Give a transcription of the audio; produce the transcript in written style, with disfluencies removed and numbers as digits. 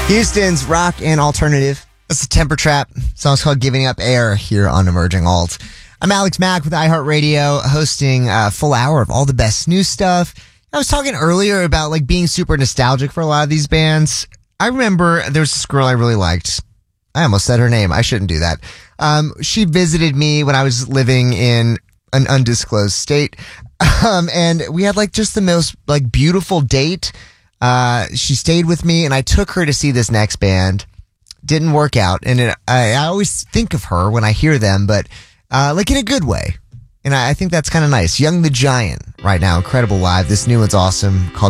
Houston's rock and alternative. That's the Temper Trap. Song's called Giving Up Air here on Emerging Alt. I'm Alex Mack with iHeartRadio, hosting a full hour of all the best new stuff. I was talking earlier about like being super nostalgic for a lot of these bands. I remember there was this girl I really liked. I almost said her name. I shouldn't do that. She visited me when I was living in an undisclosed state. And we had like just the most like beautiful date. She stayed with me and I took her to see this next band. Didn't work out. And I always think of her when I hear them, but like in a good way. And I think that's kind of nice. Young the Giant right now. Incredible live. This new one's awesome, called